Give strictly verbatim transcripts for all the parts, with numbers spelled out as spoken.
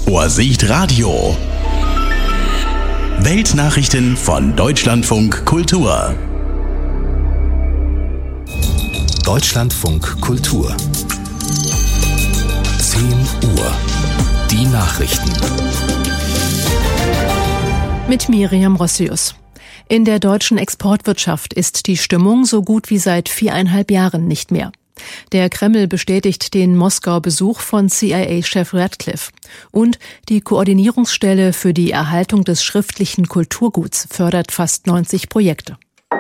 Ursicht Radio. Weltnachrichten von Deutschlandfunk Kultur. Deutschlandfunk Kultur. zehn Uhr. Die Nachrichten. Mit Miriam Rossius. In der deutschen Exportwirtschaft ist die Stimmung so gut wie seit viereinhalb Jahren nicht mehr. Der Kreml bestätigt den Moskau-Besuch von C I A-Chef Ratcliffe. Und die Koordinierungsstelle für die Erhaltung des schriftlichen Kulturguts fördert fast neunzig Projekte.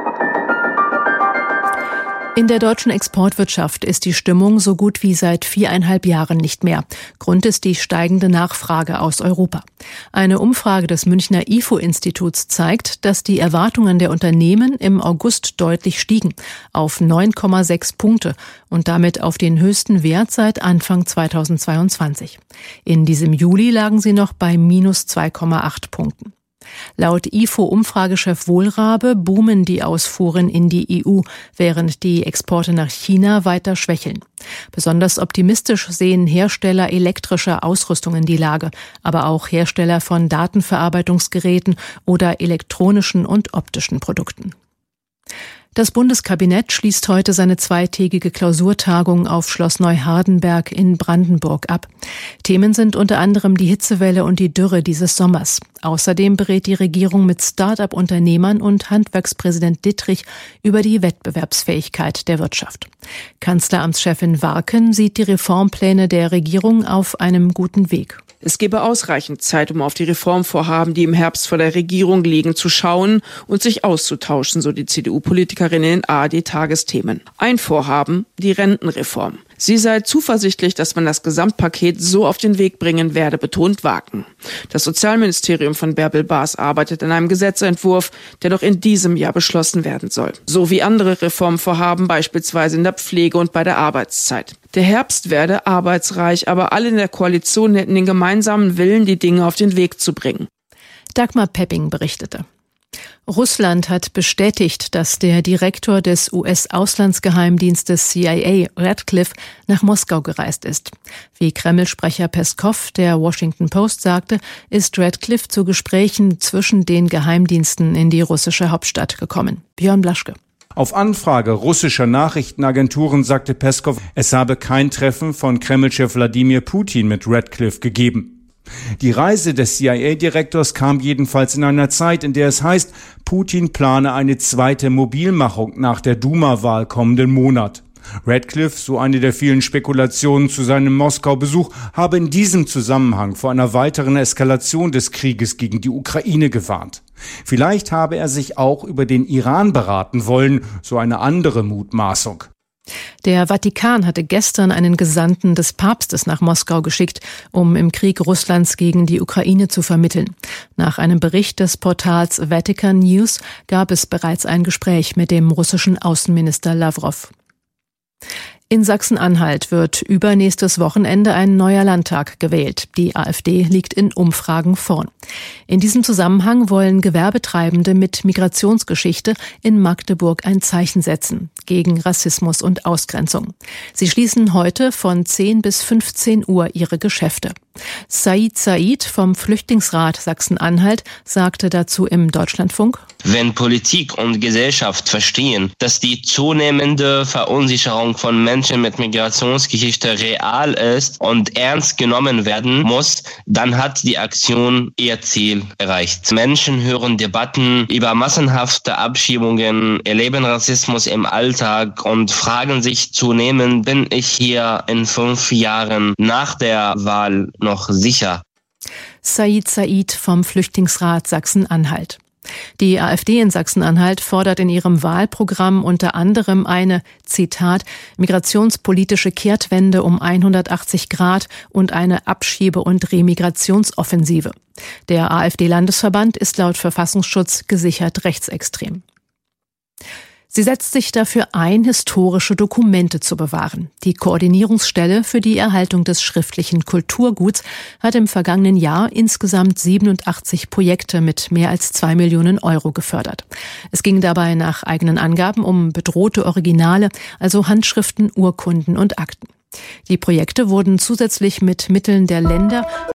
In der deutschen Exportwirtschaft ist die Stimmung so gut wie seit viereinhalb Jahren nicht mehr. Grund ist die steigende Nachfrage aus Europa. Eine Umfrage des Münchner I F O-Instituts zeigt, dass die Erwartungen der Unternehmen im August deutlich stiegen, auf neun Komma sechs Punkte und damit auf den höchsten Wert seit Anfang zweitausendzweiundzwanzig. In diesem Juli lagen sie noch bei minus zwei Komma acht Punkten. Laut I F O-Umfragechef Wohlrabe boomen die Ausfuhren in die E U, während die Exporte nach China weiter schwächeln. Besonders optimistisch sehen Hersteller elektrischer Ausrüstungen die Lage, aber auch Hersteller von Datenverarbeitungsgeräten oder elektronischen und optischen Produkten. Das Bundeskabinett schließt heute seine zweitägige Klausurtagung auf Schloss Neuhardenberg in Brandenburg ab. Themen sind unter anderem die Hitzewelle und die Dürre dieses Sommers. Außerdem berät die Regierung mit Start-up-Unternehmern und Handwerkspräsident Dittrich über die Wettbewerbsfähigkeit der Wirtschaft. Kanzleramtschefin Warken sieht die Reformpläne der Regierung auf einem guten Weg. Es gebe ausreichend Zeit, um auf die Reformvorhaben, die im Herbst vor der Regierung liegen, zu schauen und sich auszutauschen, so die C D U-Politikerin in A R D-Tagesthemen. Ein Vorhaben, die Rentenreform. Sie sei zuversichtlich, dass man das Gesamtpaket so auf den Weg bringen werde, betont Warken. Das Sozialministerium von Bärbel Baas arbeitet an einem Gesetzentwurf, der noch in diesem Jahr beschlossen werden soll. So wie andere Reformvorhaben, beispielsweise in der Pflege und bei der Arbeitszeit. Der Herbst werde arbeitsreich, aber alle in der Koalition hätten den gemeinsamen Willen, die Dinge auf den Weg zu bringen. Dagmar Pepping berichtete. Russland hat bestätigt, dass der Direktor des U S-Auslandsgeheimdienstes C I A, Ratcliffe, nach Moskau gereist ist. Wie Kreml-Sprecher Peskow der Washington Post sagte, ist Ratcliffe zu Gesprächen zwischen den Geheimdiensten in die russische Hauptstadt gekommen. Björn Blaschke. Auf Anfrage russischer Nachrichtenagenturen sagte Peskow, es habe kein Treffen von Kreml-Chef Wladimir Putin mit Ratcliffe gegeben. Die Reise des C I A-Direktors kam jedenfalls in einer Zeit, in der es heißt, Putin plane eine zweite Mobilmachung nach der Duma-Wahl kommenden Monat. Ratcliffe, so eine der vielen Spekulationen zu seinem Moskau-Besuch, habe in diesem Zusammenhang vor einer weiteren Eskalation des Krieges gegen die Ukraine gewarnt. Vielleicht habe er sich auch über den Iran beraten wollen, so eine andere Mutmaßung. Der Vatikan hatte gestern einen Gesandten des Papstes nach Moskau geschickt, um im Krieg Russlands gegen die Ukraine zu vermitteln. Nach einem Bericht des Portals Vatican News gab es bereits ein Gespräch mit dem russischen Außenminister Lawrow. In Sachsen-Anhalt wird übernächstes Wochenende ein neuer Landtag gewählt. Die AfD liegt in Umfragen vorn. In diesem Zusammenhang wollen Gewerbetreibende mit Migrationsgeschichte in Magdeburg ein Zeichen setzen gegen Rassismus und Ausgrenzung. Sie schließen heute von zehn bis fünfzehn Uhr ihre Geschäfte. Said Said vom Flüchtlingsrat Sachsen-Anhalt sagte dazu im Deutschlandfunk: Wenn Politik und Gesellschaft verstehen, dass die zunehmende Verunsicherung von Menschen mit Migrationsgeschichte real ist und ernst genommen werden muss, dann hat die Aktion ihr Ziel erreicht. Menschen hören Debatten über massenhafte Abschiebungen, erleben Rassismus im Alltag und fragen sich zunehmend, bin ich hier in fünf Jahren nach der Wahl noch sicher? Said Said vom Flüchtlingsrat Sachsen-Anhalt. Die AfD in Sachsen-Anhalt fordert in ihrem Wahlprogramm unter anderem eine, Zitat, migrationspolitische Kehrtwende um hundertachtzig Grad und eine Abschiebe- und Remigrationsoffensive. Der AfD-Landesverband ist laut Verfassungsschutz gesichert rechtsextrem. Sie setzt sich dafür ein, historische Dokumente zu bewahren. Die Koordinierungsstelle für die Erhaltung des schriftlichen Kulturguts hat im vergangenen Jahr insgesamt siebenundachtzig Projekte mit mehr als zwei Millionen Euro gefördert. Es ging dabei nach eigenen Angaben um bedrohte Originale, also Handschriften, Urkunden und Akten. Die Projekte wurden zusätzlich mit Mitteln der Länder